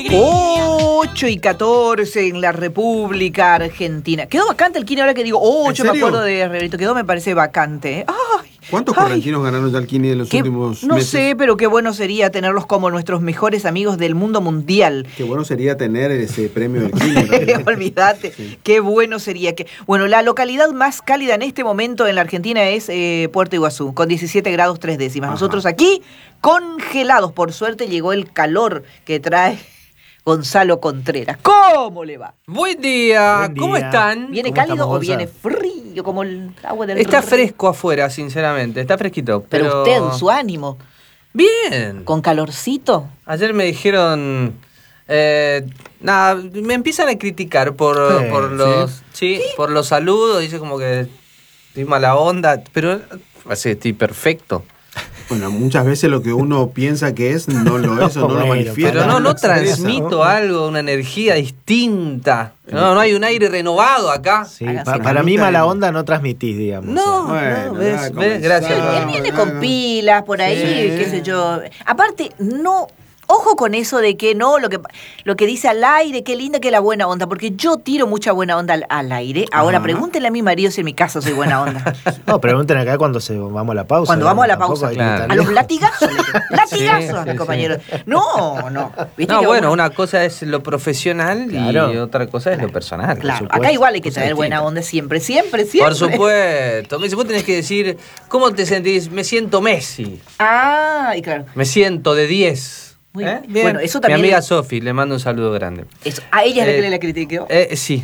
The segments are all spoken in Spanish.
8:14 en la República Argentina. Quedó vacante el Kini ahora que digo, yo me acuerdo de Herrerito, quedó, me parece vacante. ¿Cuántos correntinos ganaron ya el Kini en los últimos meses? No sé, pero qué bueno sería tenerlos como nuestros mejores amigos del mundo mundial. Qué bueno sería tener ese premio del Kini. Olvídate, sí. Qué bueno sería. Bueno, la localidad más cálida en este momento en la Argentina es Puerto Iguazú, con 17 grados 3 décimas. Ajá. Nosotros aquí, congelados. Por suerte llegó el calor que trae Gonzalo Contreras. ¿Cómo le va? Buen día. ¿Cómo están? ¿Viene cálido o viene frío como el agua del río? Está fresco afuera, sinceramente. Está fresquito. Pero usted, su ánimo. Bien. ¿Con calorcito? Ayer me dijeron... nada, me empiezan a criticar por los por los saludos. Dice como que estoy mala onda. Pero estoy perfecto. Bueno, muchas veces lo que uno piensa que es no lo es o no lo manifiesta. Pero no transmito algo, una energía distinta. No hay un aire renovado acá. Sí, para mí mala onda no transmitís, digamos. No, ves, gracias. Él viene con pilas por ahí, qué sé yo. Aparte, no... Ojo con eso de que no, lo que dice al aire, qué linda que es la buena onda, porque yo tiro mucha buena onda al aire. Ahora, pregúntenle a mi marido si en mi casa soy buena onda. No, pregunten acá cuando vamos a la pausa. Cuando vamos a la pausa, claro. A los latigazos, mis compañeros. No. ¿Viste no, bueno, una cosa es lo profesional y otra cosa es lo personal. Claro, acá igual hay que tener buena onda siempre. Por supuesto. Vos tenés que decir, ¿cómo te sentís? Me siento Messi. Y claro. Me siento de 10. Bien. Bueno, eso también. Mi amiga Sofi, le mando un saludo grande. Eso. ¿A ella es la que le critiquó? Sí.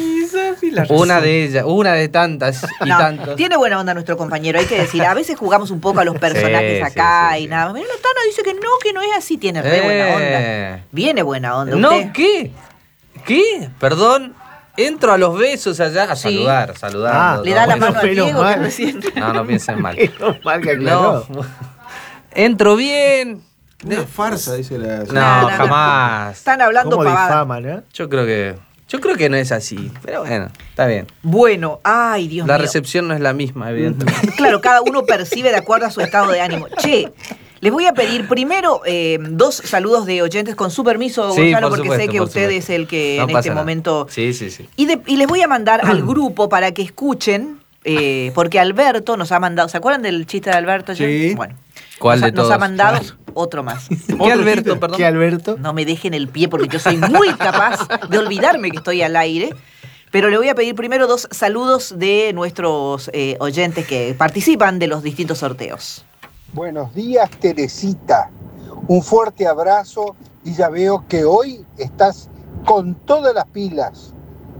Una de ellas, una de tantas y tantos. Tiene buena onda nuestro compañero, hay que decir. A veces jugamos un poco a los personajes acá y nada. Mira, la Tana dice que no es así, tiene re buena onda. Viene buena onda. No, ¿usted? ¿Qué? Perdón. Entro a los besos allá a saludar. Le da la mano al Diego que presidente. No piensen mal. No. Entro bien. Una farsa, dice la... No, jamás. Están hablando pavadas. Difaman, ¿eh? Yo creo que no es así, pero bueno, está bien. Bueno, ay, Dios mío. La recepción no es la misma, evidentemente. Claro, cada uno percibe de acuerdo a su estado de ánimo. Che, les voy a pedir primero 2 saludos de oyentes con su permiso, Gonzalo, porque sé que usted es el que en este momento... Sí. Y les voy a mandar al grupo para que escuchen, porque Alberto nos ha mandado... ¿Se acuerdan del chiste de Alberto? Sí. Bueno. ¿Cuál de todos? Nos ha mandado otro más. ¿Qué Alberto, perdón? ¿Qué Alberto? No me dejen el pie porque yo soy muy capaz de olvidarme que estoy al aire. Pero le voy a pedir primero 2 saludos de nuestros oyentes que participan de los distintos sorteos. Buenos días, Teresita. Un fuerte abrazo y ya veo que hoy estás con todas las pilas.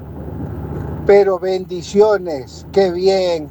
Pero bendiciones. Qué bien.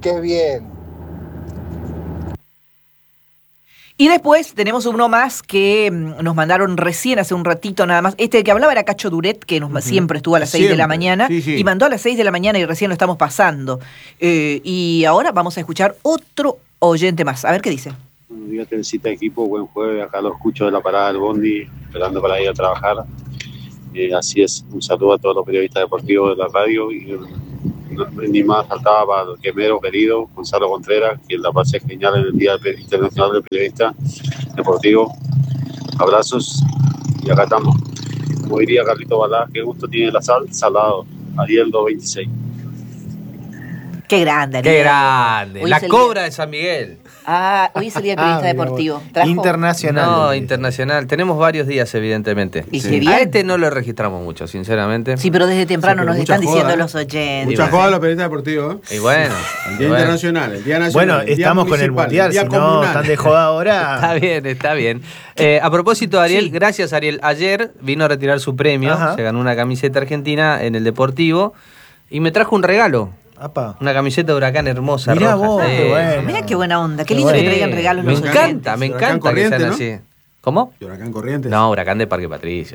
Y después tenemos uno más que nos mandaron recién, hace un ratito nada más. Este que hablaba era Cacho Duret, que siempre estuvo a las 6 de la mañana. Sí. Y mandó a las 6 de la mañana y recién lo estamos pasando. Y ahora vamos a escuchar otro oyente más. A ver qué dice. Buenos días, Teresita, equipo. Buen jueves. Acá lo escucho de la parada del bondi, esperando para ir a trabajar. Así es. Un saludo a todos los periodistas deportivos de la radio. Y ni más faltaba para el quemero querido Gonzalo Contreras, quien la pasé genial en el Día Internacional del Periodista Deportivo. Abrazos y acá estamos. Como diría Carlito Balá, qué gusto tiene la sal, salado. Ariel 226. Qué grande, Ariel. Qué grande. La cobra de San Miguel. Hoy es el día del periodista deportivo. Internacional. No, internacional. Tenemos varios días, evidentemente. Y sí. bien. A este no lo registramos mucho, sinceramente. Sí, pero desde temprano nos están diciendo los oyentes. Muchas jodas a los periodistas deportivos. Y bueno. El Día Internacional, el Día Nacional. Bueno, estamos con el Mundial, si no están de joda ahora. Está bien. A propósito, Ariel, gracias, Ariel. Ayer vino a retirar su premio. Se ganó una camiseta argentina en el Deportivo y me trajo un regalo. Apa. Una camiseta de Huracán hermosa. Mirá roja. vos, qué bueno. Mirá qué buena onda. Qué lindo que traigan regalos los oyentes. Me encanta que sean así. ¿Cómo? Huracán Corrientes. No, Huracán de Parque Patricio.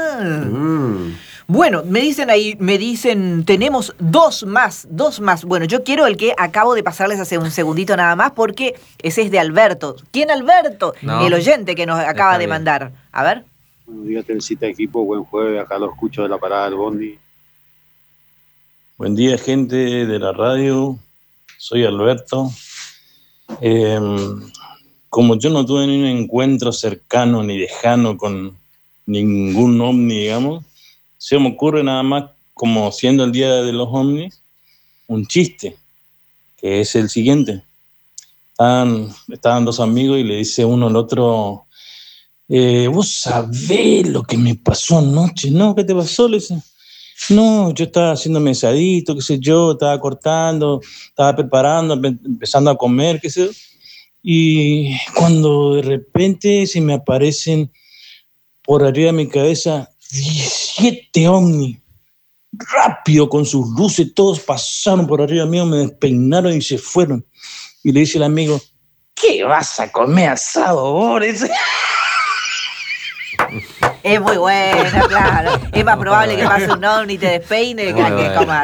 Bueno, me dicen, tenemos 2 más. Bueno, yo quiero el que acabo de pasarles hace un segundito nada más, porque ese es de Alberto. ¿Quién Alberto? No. El oyente que nos acaba de mandar. A ver. Buenos días, Teresita, equipo. Buen jueves. Acá lo escucho de la parada del bondi. Buen día, gente de la radio. Soy Alberto. Como yo no tuve ni un encuentro cercano ni lejano con ningún ovni, digamos. Se me ocurre nada más, como siendo el día de los ovnis, un chiste, que es el siguiente. Estaban dos amigos y le dice uno al otro, ¿vos sabés lo que me pasó anoche? No, ¿qué te pasó? Le dice, no, yo estaba haciendo mesadito, qué sé yo, estaba cortando, estaba preparando, empezando a comer, qué sé yo. Y cuando de repente se me aparecen por arriba de mi cabeza 17 ovnis, rápido con sus luces, todos pasaron por arriba mío, me despeinaron y se fueron. Y le dice el amigo, ¿qué vas a comer asado, Boris? Es muy buena, claro. Es más probable que pase un ovni y te despeine que comas.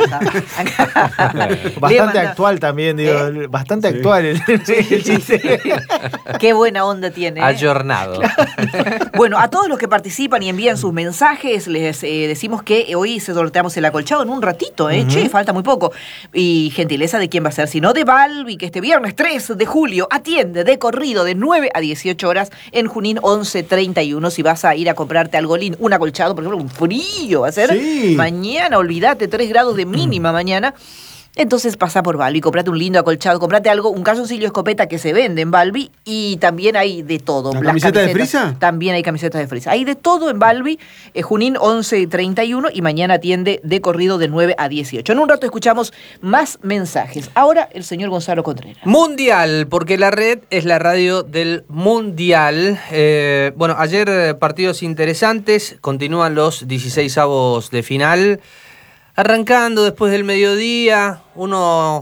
Bastante actual también, digo. Bastante actual el chiste. Qué buena onda tiene. Ayornado. Bueno, a todos los que participan y envían sus mensajes, les decimos que hoy sorteamos el acolchado en un ratito, Che, falta muy poco. Y gentileza de quién va a ser, sino de Balbi, que este viernes 3 de julio atiende de corrido de 9 a 18 horas en Junín 1131. Si vas a ir a comprarte algo lindo, un acolchado, por ejemplo, un frío va a ser mañana, olvídate, 3 grados de mínima mañana. Entonces pasa por Balbi, comprate un lindo acolchado, comprate algo, un calzoncillo escopeta que se vende en Balbi y también hay de todo. ¿La camiseta de frisa? También hay camisetas de frisa. Hay de todo en Balbi, Junín 1131 y mañana atiende de corrido de 9 a 18. En un rato escuchamos más mensajes. Ahora el señor Gonzalo Contreras. Mundial, porque la red es la radio del Mundial. Bueno, ayer partidos interesantes, continúan los 16avos de final. Arrancando después del mediodía, uno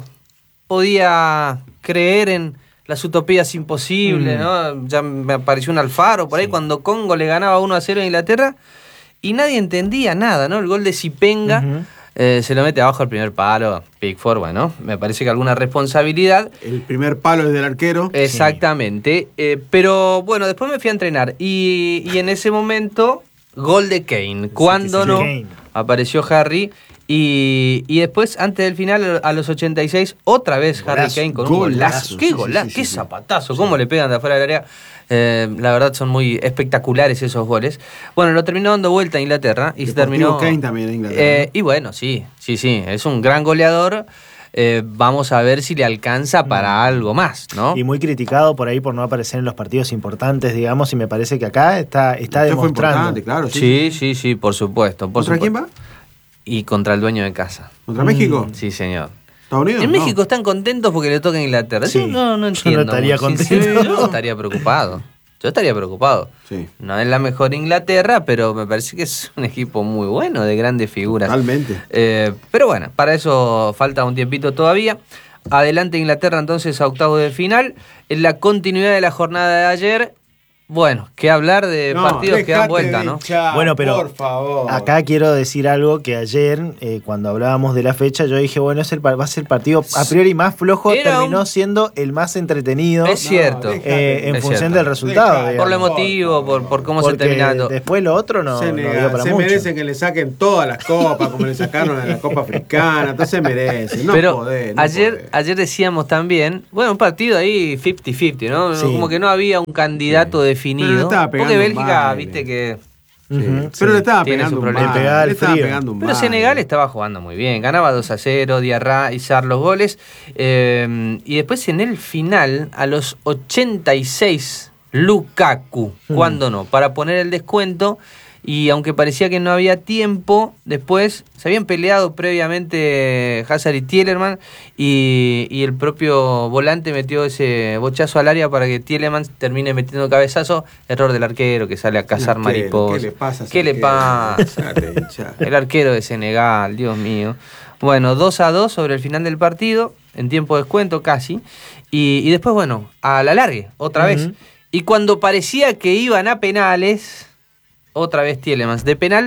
podía creer en las utopías imposibles, ¿no? Ya me apareció un Alfaro por ahí cuando Congo le ganaba 1-0 a Inglaterra y nadie entendía nada, ¿no? El gol de Zipenga se lo mete abajo al primer palo, Pickford, bueno, me parece que alguna responsabilidad. El primer palo es del arquero. Exactamente, pero bueno, después me fui a entrenar y en ese momento, gol de Kane, cuando no, apareció Harry. Y después, antes del final, a los 86, otra vez Harry Kane con un golazo. ¡Qué golazo! ¡Qué zapatazo! ¿Cómo le pegan de afuera del área? La verdad son muy espectaculares esos goles. Bueno, lo terminó dando vuelta a Inglaterra y se terminó. Kane también en Inglaterra. Y bueno, sí, es un gran goleador. Vamos a ver si le alcanza para algo más, ¿no? Y muy criticado por ahí por no aparecer en los partidos importantes, digamos, y me parece que acá está demostrando. Claro, sí, por supuesto. ¿Contra quién va? Y contra el dueño de casa. ¿Contra México? Sí, señor. ¿Estados Unidos? En México están contentos porque le toca a Inglaterra. Sí. No entiendo. Yo no estaría contento. Yo estaría preocupado. Sí. No es la mejor Inglaterra, pero me parece que es un equipo muy bueno, de grandes figuras. Totalmente. Pero bueno, para eso falta un tiempito todavía. Adelante Inglaterra entonces a octavos de final. En la continuidad de la jornada de ayer, bueno, qué hablar de partidos que dan vuelta, ¿no? Bueno, pero por favor. Acá quiero decir algo que ayer, cuando hablábamos de la fecha, yo dije, bueno, va a ser el partido a priori más flojo, terminó siendo el más entretenido. Es cierto. En función del resultado. Por lo emotivo, por cómo se terminando. Después lo otro no dio para mucho. Se merece que le saquen todas las copas, como le sacaron a la Copa Africana, entonces se merece. Pero ayer decíamos también, bueno, un partido ahí 50-50, ¿no? Sí. Como que no había un candidato definido. Porque Bélgica, viste que pero le estaba pegando un mal. Pero Senegal estaba jugando muy bien, ganaba 2-0, Diarra y Sarr los goles. Y después en el final, a los 86, Lukaku, ¿cuándo no? Para poner el descuento. Y aunque parecía que no había tiempo, después se habían peleado previamente Hazard y Tielemans y el propio volante metió ese bochazo al área para que Tielemans termine metiendo cabezazo. Error del arquero que sale a cazar mariposas. ¿Qué le pasa? El arquero de Senegal, Dios mío. Bueno, 2-2 sobre el final del partido, en tiempo de descuento casi. Y después, bueno, a la largue, otra vez. Y cuando parecía que iban a penales, otra vez Tielemans de penal,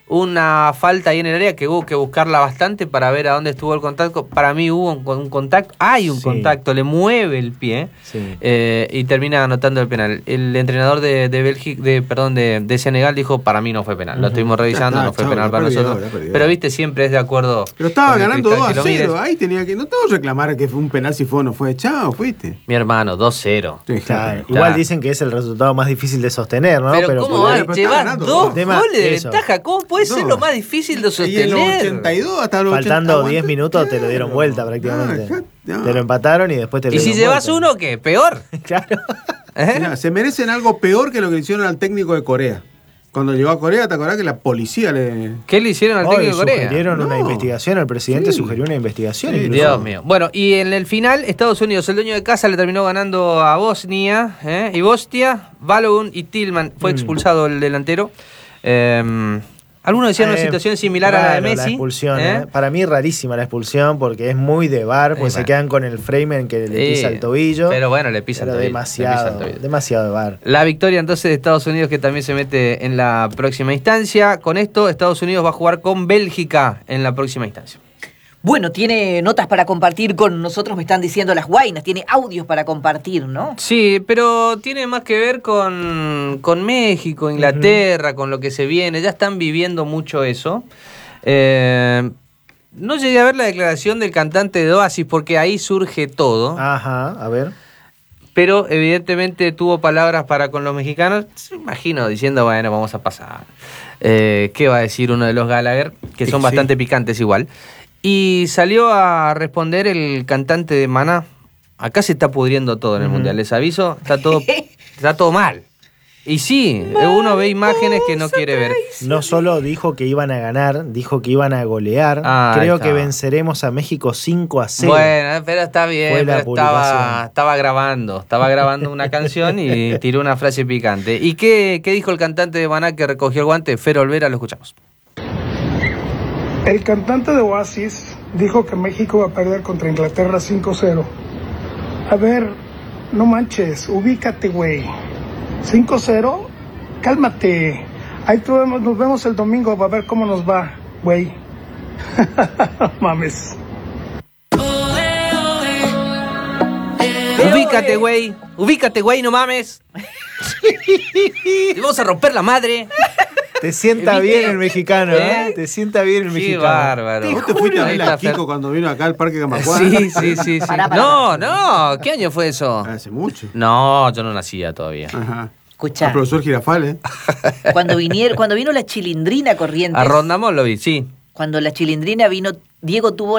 una falta ahí en el área que hubo que buscarla bastante para ver a dónde estuvo el contacto. Para mí hubo un contacto, hay un contacto, le mueve el pie y termina anotando el penal. El entrenador de Bélgica, de Senegal dijo, para mí no fue penal. Lo estuvimos revisando, no fue penal para nosotros. Pero viste, siempre es de acuerdo. Pero estaba ganando 2-0, ahí tenía que, no tengo que reclamar que fue un penal si fue o no fue. Chao, fuiste. Mi hermano, 2-0. Sí, claro. Igual dicen que es el resultado más difícil de sostener, ¿no? Pero ¿cómo va? Llevar 2 goles de ventaja, ¿cómo puede ser lo más difícil de sostener? Y en los 82 hasta los faltando 10 minutos te lo dieron vuelta prácticamente. Te lo empataron y después te lo dieron vuelta. ¿Y si llevas uno qué? ¿Peor? Claro. Mirá, se merecen algo peor que lo que le hicieron al técnico de Corea. Cuando llegó a Corea, ¿te acordás que la policía le... ¿Qué le hicieron al técnico de Corea? Sugirieron una investigación, el presidente sugirió una investigación. Sí, Dios mío. Bueno, y en el final, Estados Unidos, el dueño de casa, le terminó ganando a Bosnia, y Bosnia, Balogun y Tillman. Fue expulsado el delantero. Algunos decían una situación similar a la de Messi. La expulsión, Para mí rarísima la expulsión porque es muy de VAR, pues se quedan con el frame en que le pisa el tobillo. Pero bueno, le pisa el tobillo. Demasiado de VAR. La victoria entonces de Estados Unidos, que también se mete en la próxima instancia. Con esto, Estados Unidos va a jugar con Bélgica en la próxima instancia. Bueno, tiene notas para compartir con nosotros, me están diciendo las guainas, tiene audios para compartir, ¿no? Sí, pero tiene más que ver con México, Inglaterra, con lo que se viene, ya están viviendo mucho eso. No llegué a ver la declaración del cantante de Oasis porque ahí surge todo. Ajá, a ver. Pero evidentemente tuvo palabras para con los mexicanos, me imagino, diciendo, bueno, vamos a pasar. ¿Qué va a decir uno de los Gallagher? Que son bastante picantes igual. Y salió a responder el cantante de Maná. Acá se está pudriendo todo en el Mundial, les aviso, está todo mal. Y sí, uno ve imágenes que no quiere ver. No solo dijo que iban a ganar, dijo que iban a golear. Creo que venceremos a México 5-0. Bueno, pero está bien, pero estaba grabando una canción y tiró una frase picante. ¿Y qué dijo el cantante de Maná que recogió el guante? Fer Olvera, lo escuchamos. El cantante de Oasis dijo que México va a perder contra Inglaterra 5-0. A ver, no manches, ubícate, güey. 5-0, cálmate. Ahí nos vemos el domingo para ver cómo nos va, güey. Mames. Ubícate, güey, no mames. Y vamos a romper la madre. Te sienta bien el mexicano, ¿eh? Te sienta bien el mexicano. Qué bárbaro. ¿Vos te fuiste a ver a Kiko cuando vino acá al Parque Camacuá? Sí. Pará. No. ¿Qué año fue eso? Hace mucho. No, yo no nacía todavía. Ajá. Escuchá. El profesor Girafales. Cuando vino la Chilindrina Corrientes. A Rondamón lo vi, sí. Cuando la Chilindrina vino, Diego tuvo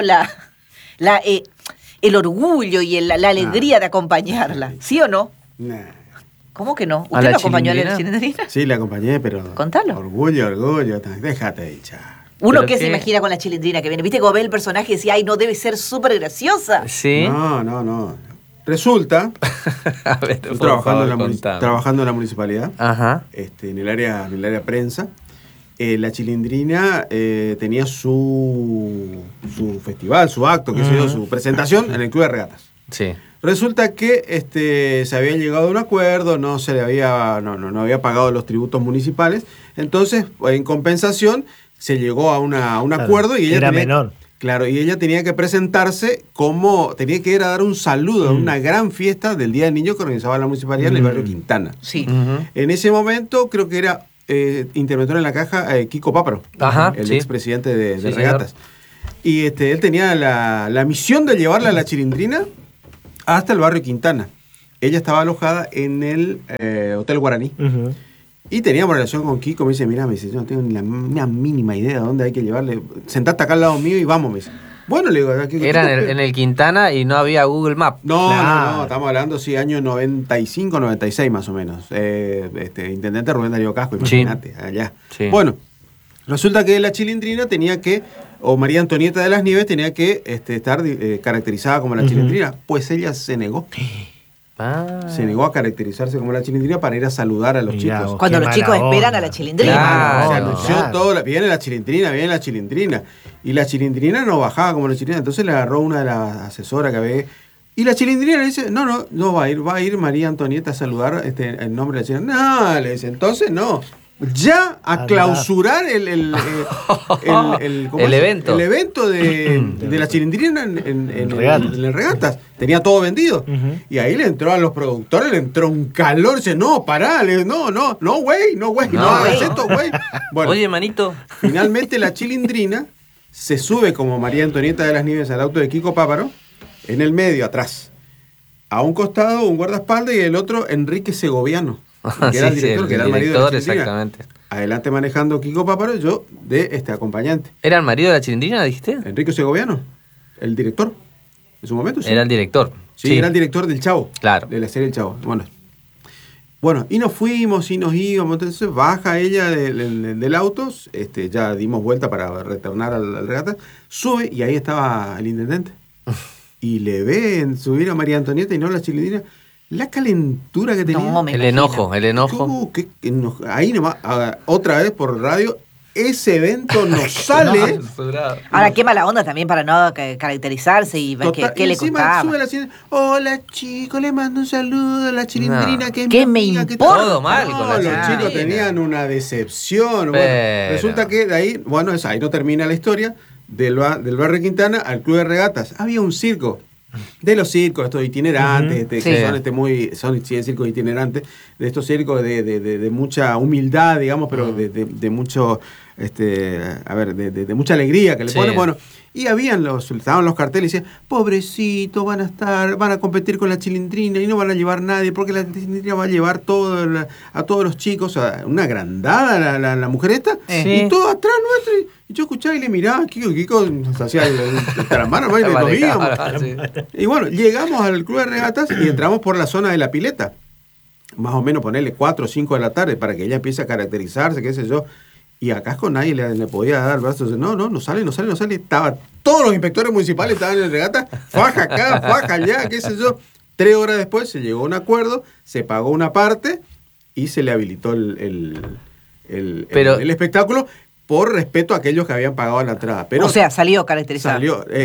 el orgullo y la alegría de acompañarla. ¿Sí o no? Nah. ¿Cómo que no? ¿Usted lo acompañó a la Chilindrina? Sí, le acompañé, pero... Contalo. Orgullo. Déjate de echar. Uno que se imagina con la Chilindrina que viene. ¿Viste cómo ve el personaje y decía, ay, no debe ser súper graciosa? Sí. No. Resulta, a ver, trabajando en la municipalidad, ajá. En el área prensa, la Chilindrina tenía su festival, su acto, su presentación en el Club de Regatas. Sí. Resulta que se habían llegado a un acuerdo, no había pagado los tributos municipales, entonces en compensación se llegó a un acuerdo y ella era menor. Claro, y ella tenía que presentarse tenía que ir a dar un saludo a una gran fiesta del Día del Niño que organizaba la municipalidad en el barrio Quintana. Sí. En ese momento creo que era interventor en la caja Kiko Papro, el expresidente de Regatas. Y él tenía la misión de llevarla a la Chilindrina hasta el barrio Quintana. Ella estaba alojada en el Hotel Guaraní. Y teníamos relación con Kiko. Me dice, mira, yo no tengo ni la mínima idea de dónde hay que llevarle. Sentate acá al lado mío y vamos, me dice. Bueno, le digo... Era en el Quintana y no había Google Maps. No, estamos hablando, año 95, 96 más o menos. Intendente Rubén Darío Casco, imagínate, allá. Sí. Bueno, resulta que la Chilindrina tenía que, o María Antonieta de las Nieves tenía que estar caracterizada como la Chilindrina. Pues ella se negó. Se negó a caracterizarse como la Chilindrina para ir a saludar a los chicos. Cuando los chicos esperan a la Chilindrina. Claro, se anunció todo, viene la Chilindrina. Y la Chilindrina no bajaba como la Chilindrina. Entonces le agarró una de las asesoras que había. Y la Chilindrina le dice, no va a ir María Antonieta a saludar en nombre de la Chilindrina. No, le dice, entonces no. ya a clausurar el evento. El evento de la Chilindrina en Regatas. Tenía todo vendido. Y ahí le entró a los productores, le entró un calor. Dice, no, pará, no, güey, no hagas esto, güey. Bueno, oye, manito. Finalmente la Chilindrina se sube como María Antonieta de las Nieves al auto de Kiko Páparo, en el medio, atrás. A un costado, un guardaespaldas, y el otro, Enrique Segoviano, que era el director, que era el marido de la Chilindrina. Exactamente. Adelante manejando Kiko Páparo, yo de acompañante. ¿Era el marido de la Chilindrina, dijiste? Enrique Segoviano, el director, en su momento. Sí. Era el director. Sí, era el director del Chavo. Claro. De la serie El Chavo. Bueno, y nos fuimos y nos íbamos. Entonces baja ella del auto, ya dimos vuelta para retornar al Regata, sube y ahí estaba el intendente. Y le ven subir a María Antonieta y no a la Chilindrina. La calentura que tenía. No, el enojo. Ahí nomás, otra vez por radio, ese evento no sale. Ahora, qué mala onda también para no caracterizarse y ver qué le costaba. Sube la hola chicos, le mando un saludo a la Chilindrina. ¿Qué me importa? Todo mal con la Chilindrina. Los chicos tenían una decepción. Bueno, resulta que de ahí, ahí no termina la historia. Del barrio Quintana al Club de Regatas. Había un circo. De los circos, estos itinerantes, que son circos itinerantes, de estos circos de mucha humildad, digamos, pero de mucho, de mucha alegría que le ponen. Bueno, y estaban los carteles y decían, pobrecito, van a competir con la Chilindrina y no van a llevar nadie, porque la Chilindrina va a llevar a todos los chicos, una agrandada la mujer esta, y todo atrás nuestro. Y yo escuchaba y le miraba, Kiko nos hacía la mano y nos íbamos. Y bueno, llegamos al Club de Regatas y entramos por la zona de la pileta. Más o menos ponerle 4 o 5 de la tarde para que ella empiece a caracterizarse, qué sé yo. Y acá con nadie le podía dar brazos. No sale. Todos los inspectores municipales estaban en el Regata, faja acá, faja allá, qué sé yo. 3 horas después se llegó a un acuerdo, se pagó una parte y se le habilitó el espectáculo. Por respeto a aquellos que habían pagado la entrada. Pero salió caracterizado.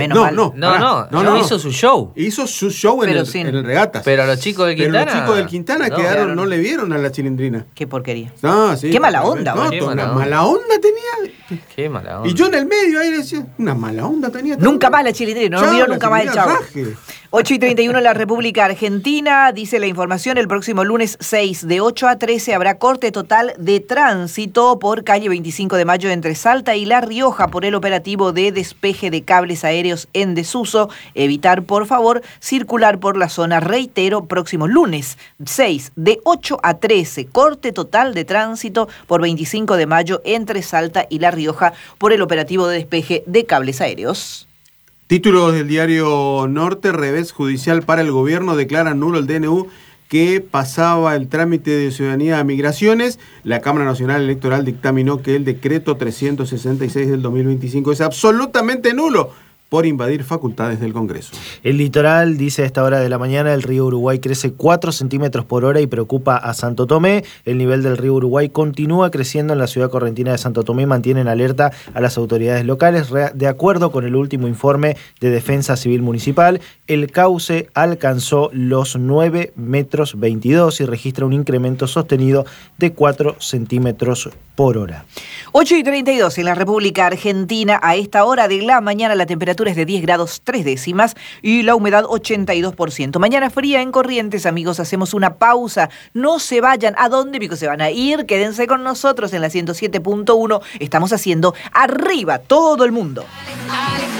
No, hizo su show. Hizo su show en el Regatas. Pero los chicos del Quintana quedaron, no le vieron a la Chilindrina. Qué porquería. No, sí. Qué mala onda. Mala onda tenía. Qué mala onda. Y yo en el medio ahí decía, una mala onda tenía. Nunca más la Chilindrina, no vio nunca más el Chavo. 8:31 en la República Argentina, dice la información, el próximo lunes 6 de 8 a 13 habrá corte total de tránsito por calle 25 de Mayo entre Salta y La Rioja por el operativo de despeje de cables aéreos en desuso. Evitar, por favor, circular por la zona. Reitero, próximo lunes 6 de 8 a 13, corte total de tránsito por 25 de Mayo entre Salta y La Rioja por el operativo de despeje de cables aéreos. Títulos del diario Norte, revés judicial para el gobierno, declara nulo el DNU que pasaba el trámite de ciudadanía a migraciones. La Cámara Nacional Electoral dictaminó que el decreto 366 del 2025 es absolutamente nulo por invadir facultades del Congreso. El litoral, dice a esta hora de la mañana, el río Uruguay crece 4 centímetros por hora y preocupa a Santo Tomé. El nivel del río Uruguay continúa creciendo en la ciudad correntina de Santo Tomé. Mantienen alerta a las autoridades locales. De acuerdo con el último informe de Defensa Civil Municipal, el cauce alcanzó los 9,22 metros y registra un incremento sostenido de 4 centímetros por hora. 8:32 en la República Argentina. A esta hora de la mañana la temperatura es de 10 grados 3 décimas y la humedad 82%. Mañana fría en Corrientes, amigos, hacemos una pausa. No se vayan. ¿A dónde, pico, se van a ir? Quédense con nosotros en la 107.1. Estamos haciendo Arriba Todo el Mundo.